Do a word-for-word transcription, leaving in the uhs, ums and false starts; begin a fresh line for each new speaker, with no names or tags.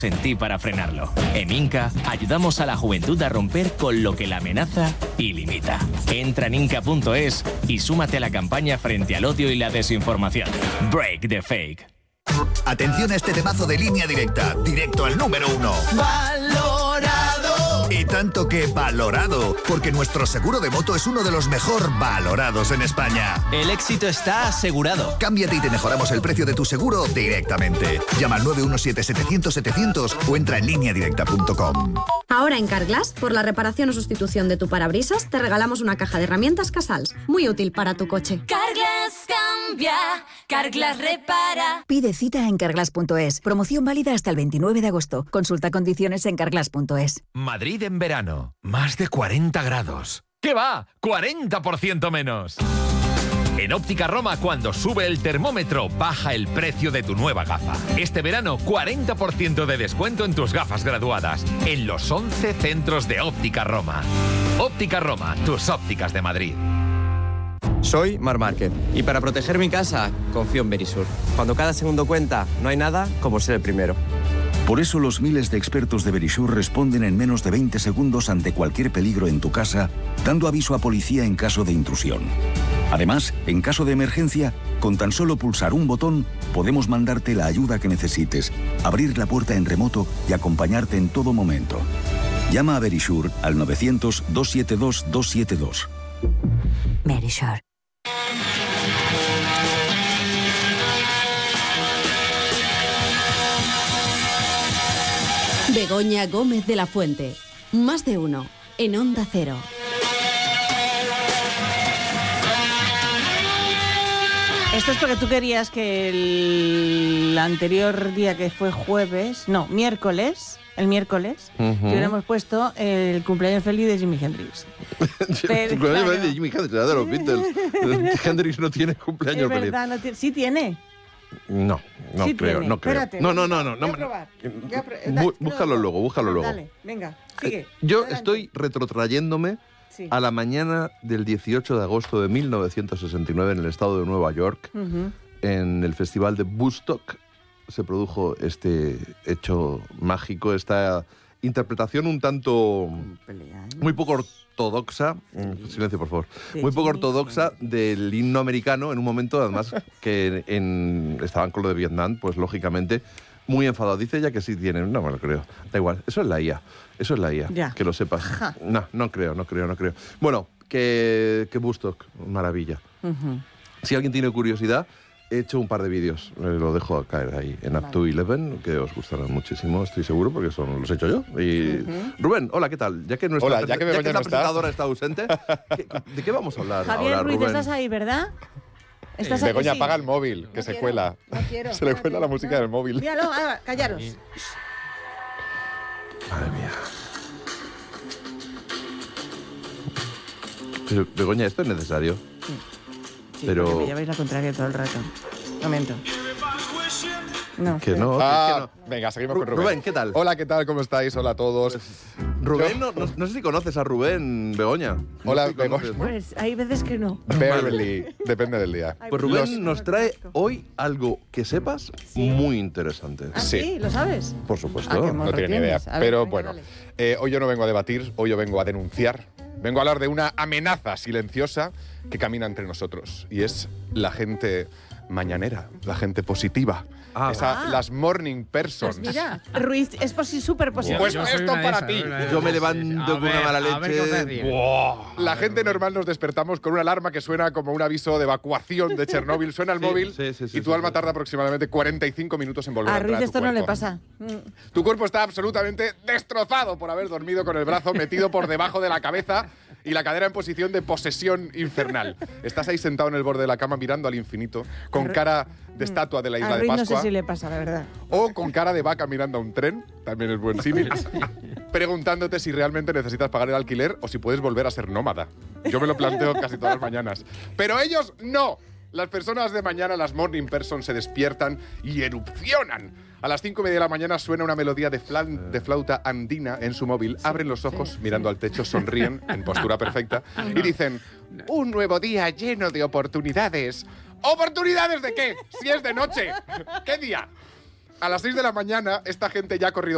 en ti para frenarlo. En Inca ayudamos a la juventud a romper con lo que la amenaza y limita. Entra en inca punto es y súmate a la campaña frente al odio y la desinformación. Break the fake.
Atención a este temazo de Línea Directa, directo al número uno. ¡Valorado! Y tanto que valorado, porque nuestro seguro de moto es uno de los mejor valorados en España.
El éxito está asegurado.
Cámbiate y te mejoramos el precio de tu seguro directamente. Llama al nueve uno siete setecientos setecientos o entra en línea directa punto com.
Ahora en Carglass, por la reparación o sustitución de tu parabrisas, te regalamos una caja de herramientas Casals, muy útil para tu coche.
Carglass cambia, Carglass repara.
Pide cita en carglass punto es. Promoción válida hasta el veintinueve de agosto. Consulta condiciones en carglass punto es.
Madrid en verano. Más de cuarenta grados. ¿Qué va? ¡cuarenta por ciento menos! En Óptica Roma, cuando sube el termómetro, baja el precio de tu nueva gafa. Este verano, cuarenta por ciento de descuento en tus gafas graduadas. En los once centros de Óptica Roma. Óptica Roma, tus ópticas de Madrid.
Soy Mar Márquez y para proteger mi casa confío en Verisur. Cuando cada segundo cuenta, no hay nada como ser el primero.
Por eso los miles de expertos de Verisur responden en menos de veinte segundos ante cualquier peligro en tu casa, dando aviso a policía en caso de intrusión. Además, en caso de emergencia, con tan solo pulsar un botón, podemos mandarte la ayuda que necesites, abrir la puerta en remoto y acompañarte en todo momento. Llama a Verisur al novecientos, doscientos setenta y dos, doscientos setenta y dos.
Verisur.
Begoña Gómez de la Fuente. Más de uno. En Onda Cero.
Esto es porque tú querías que el anterior día, que fue jueves, no, miércoles, el miércoles, uh-huh. que hubiéramos puesto el cumpleaños feliz de Jimi Hendrix.
El cumpleaños feliz de Jimi Hendrix, era de los Beatles. Hendrix no tiene cumpleaños
feliz. Es verdad,
feliz.
no tiene, sí tiene.
No, no
sí
creo,
tiene.
no creo.
Espérate,
no, no, no, no.
Voy
no,
a probar. Voy a pr-
bú- búscalo luego, búscalo luego.
Dale, venga, sigue.
Eh, yo
Adelante.
estoy retrotrayéndome sí. a la mañana del dieciocho de agosto de mil novecientos sesenta y nueve en el estado de Nueva York, uh-huh. en el festival de Woodstock. Se produjo este hecho mágico, esta interpretación un tanto muy poco ortodoxa, sí. silencio por favor, sí, muy poco ortodoxa del himno americano en un momento además que en, estaban con lo de Vietnam, pues lógicamente muy enfadado. Dice ella que sí tienen, no me lo creo, da igual, eso es la I A, eso es la I A, ya. que lo sepas. Ja. No, no creo, no creo, no creo. Bueno, que, que Woodstock, maravilla. Uh-huh. Si alguien tiene curiosidad, he hecho un par de vídeos, eh, lo dejo caer ahí en Up to Eleven, que os gustarán muchísimo, estoy seguro, porque son, los he hecho yo. Y uh-huh. Rubén, hola, ¿qué tal? Ya que nuestra
hola, ya que,
ya que
no
la presentadora está ausente, ¿qué, ¿de qué vamos a hablar
Javier
ahora,
Ruiz,
Rubén?
¿estás ahí, verdad? ¿Estás
eh,
ahí?
Begoña,
Sí.
apaga el móvil, que
no
se
quiero,
cuela.
No quiero,
se le
no
cuela
quiero,
la música
no.
del móvil.
Míralo, ah, callaros. Sí.
Madre mía. Pero, Begoña, ¿esto es necesario?
Sí. Sí,
pero
me lleváis la contraria todo el rato. Un momento. No,
que no,
ah,
que no.
Venga, seguimos con Rubén.
Rubén, ¿qué tal?
Hola, ¿qué tal? ¿Cómo estáis? Hola a todos.
Rubén, Yo... no, no, no sé si conoces a Rubén, Begoña. No
Hola,
si
Begoña.
Pues hay veces que no.
Barely, depende del día.
Pues Rubén nos trae hoy algo que sepas sí. muy interesante.
¿Ah, sí? sí? ¿Lo sabes?
Por supuesto,
ah,
no tenía ni idea.
Ver,
Pero
venga,
bueno, eh, hoy yo no vengo a debatir, hoy yo vengo a denunciar. Vengo a hablar de una amenaza silenciosa que camina entre nosotros. Y es la gente mañanera, la gente positiva. Ah, Esa, ah. Las morning persons.
Pues mira, Ruiz es posi- súper positivo.
Pues esto para esa, ti.
Yo me levanto con una mala leche.
La gente normal nos despertamos con una alarma que suena como un aviso de evacuación de Chernóbil. Suena el sí, móvil sí, sí, sí, y tu sí, alma sí. tarda aproximadamente cuarenta y cinco minutos en volver a,
a
entrar
Ruiz
a tu
esto
cuerpo.
no le pasa.
Tu cuerpo está absolutamente destrozado por haber dormido con el brazo metido por debajo de la cabeza y la cadera en posición de posesión infernal. Estás ahí sentado en el borde de la cama mirando al infinito, con cara de estatua de la isla
a
de Pascua.
No sé si le pasa, la verdad.
O con cara de vaca mirando a un tren, también es buen símil, preguntándote si realmente necesitas pagar el alquiler o si puedes volver a ser nómada. Yo me lo planteo casi todas las mañanas. Pero ellos no. Las personas de mañana, las morning persons, se despiertan y erupcionan. A las cinco y media de la mañana suena una melodía de, flan, de flauta andina en su móvil. Sí, abren los ojos, sí, mirando sí. al techo, sonríen en postura perfecta no. y dicen: un nuevo día lleno de oportunidades. ¿Oportunidades de qué? Si es de noche. ¿Qué día? A las seis de la mañana, esta gente ya ha corrido